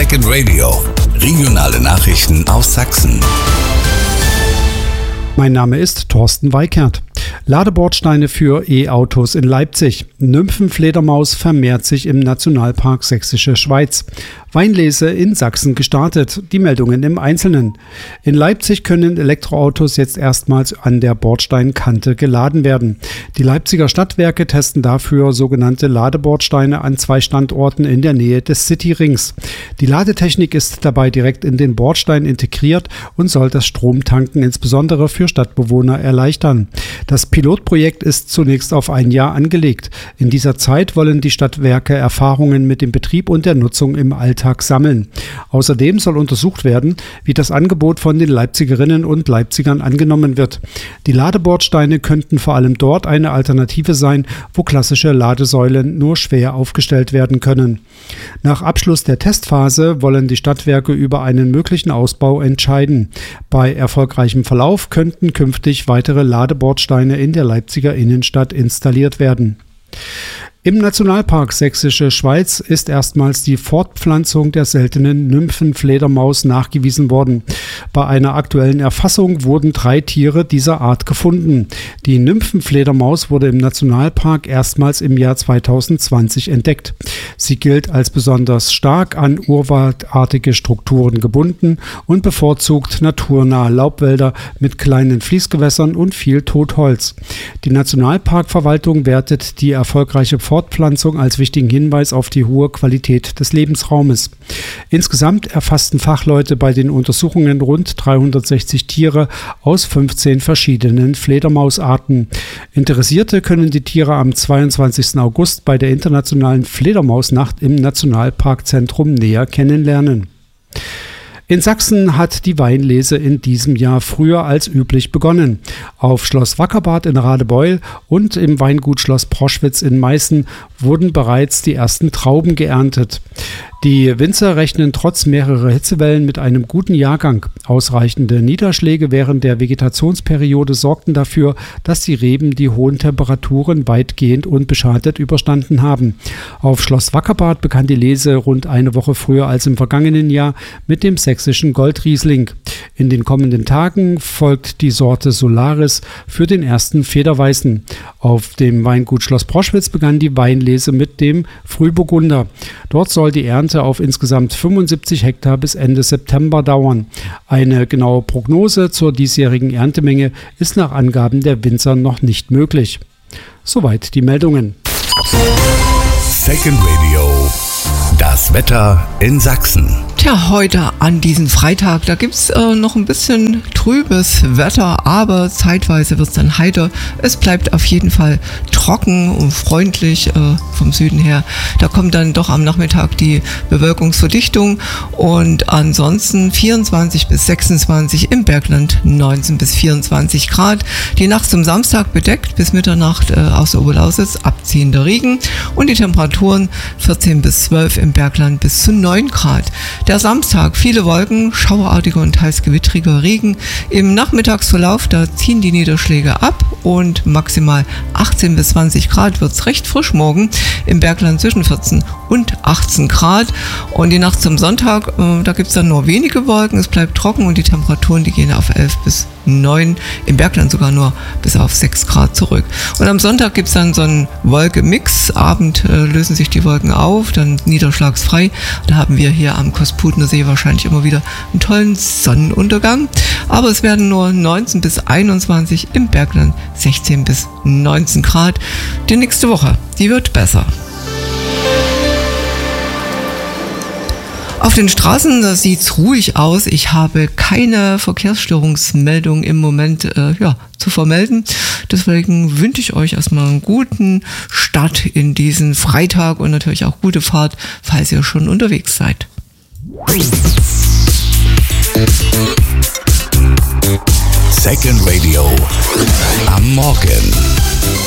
Second Radio. Regionale Nachrichten aus Sachsen. Mein Name ist Thorsten Weikert. Ladebordsteine für E-Autos in Leipzig. Nymphenfledermaus vermehrt sich im Nationalpark Sächsische Schweiz. Weinlese in Sachsen gestartet. Die Meldungen im Einzelnen. In Leipzig können Elektroautos jetzt erstmals an der Bordsteinkante geladen werden. Die Leipziger Stadtwerke testen dafür sogenannte Ladebordsteine an 2 Standorten in der Nähe des Cityrings. Die Ladetechnik ist dabei direkt in den Bordstein integriert und soll das Stromtanken insbesondere für Stadtbewohner erleichtern. Das Pilotprojekt ist zunächst auf 1 Jahr angelegt. In dieser Zeit wollen die Stadtwerke Erfahrungen mit dem Betrieb und der Nutzung im Alltag sammeln. Außerdem soll untersucht werden, wie das Angebot von den Leipzigerinnen und Leipzigern angenommen wird. Die Ladebordsteine könnten vor allem dort eine Alternative sein, wo klassische Ladesäulen nur schwer aufgestellt werden können. Nach Abschluss der Testphase wollen die Stadtwerke über einen möglichen Ausbau entscheiden. Bei erfolgreichem Verlauf könnten künftig weitere Ladebordsteine in der Leipziger Innenstadt installiert werden. Im Nationalpark Sächsische Schweiz ist erstmals die Fortpflanzung der seltenen Nymphenfledermaus nachgewiesen worden. Bei einer aktuellen Erfassung wurden 3 Tiere dieser Art gefunden. Die Nymphenfledermaus wurde im Nationalpark erstmals im Jahr 2020 entdeckt. Sie gilt als besonders stark an urwaldartige Strukturen gebunden und bevorzugt naturnahe Laubwälder mit kleinen Fließgewässern und viel Totholz. Die Nationalparkverwaltung wertet die erfolgreiche Fortpflanzung als wichtigen Hinweis auf die hohe Qualität des Lebensraumes. Insgesamt erfassten Fachleute bei den Untersuchungen rund 360 Tiere aus 15 verschiedenen Fledermausarten. Interessierte können die Tiere am 22. August bei der internationalen Fledermausnacht im Nationalparkzentrum näher kennenlernen. In Sachsen hat die Weinlese in diesem Jahr früher als üblich begonnen. Auf Schloss Wackerbarth in Radebeul und im Weingut Schloss Proschwitz in Meißen wurden bereits die ersten Trauben geerntet. Die Winzer rechnen trotz mehrerer Hitzewellen mit einem guten Jahrgang. Ausreichende Niederschläge während der Vegetationsperiode sorgten dafür, dass die Reben die hohen Temperaturen weitgehend unbeschadet überstanden haben. Auf Schloss Wackerbarth begann die Lese rund eine Woche früher als im vergangenen Jahr mit dem sächsischen Goldriesling. In den kommenden Tagen folgt die Sorte Solaris für den ersten Federweißen. Auf dem Weingut Schloss Proschwitz begann die Weinlese mit dem Frühburgunder. Dort soll die Ernte auf insgesamt 75 Hektar bis Ende September dauern. Eine genaue Prognose zur diesjährigen Erntemenge ist nach Angaben der Winzer noch nicht möglich. Soweit die Meldungen. Second Radio. Das Wetter in Sachsen. Tja, heute an diesem Freitag, da gibt's noch ein bisschen trübes Wetter, aber zeitweise wird's dann heiter. Es bleibt auf jeden Fall trocken und freundlich vom Süden her. Da kommt dann doch am Nachmittag die Bewölkungsverdichtung und ansonsten 24 bis 26 im Bergland, 19 bis 24 Grad. Die Nacht zum Samstag bedeckt, bis Mitternacht aus der Oberlausitz abziehender Regen und die Temperaturen 14 bis 12 im Bergland bis zu 9 Grad. Der Samstag, viele Wolken, schauerartiger und teils gewittriger Regen. Im Nachmittagsverlauf, da ziehen die Niederschläge ab und maximal 18 bis 20 Grad wird es recht frisch morgen. Im Bergland zwischen 14 und 18 Grad. Und die Nacht zum Sonntag, da gibt es dann nur wenige Wolken, es bleibt trocken und die Temperaturen, die gehen auf 11 bis 9, im Bergland sogar nur bis auf 6 Grad zurück. Und am Sonntag gibt es dann so einen Wolkenmix. Abend lösen sich die Wolken auf, dann niederschlagsfrei. Da haben wir hier am Kosputner See wahrscheinlich immer wieder einen tollen Sonnenuntergang. Aber es werden nur 19 bis 21, im Bergland 16 bis 19 Grad. Die nächste Woche, die wird besser. Auf den Straßen sieht es ruhig aus. Ich habe keine Verkehrsstörungsmeldung im Moment zu vermelden. Deswegen wünsche ich euch erstmal einen guten Start in diesen Freitag und natürlich auch gute Fahrt, falls ihr schon unterwegs seid. Second Radio am Morgen.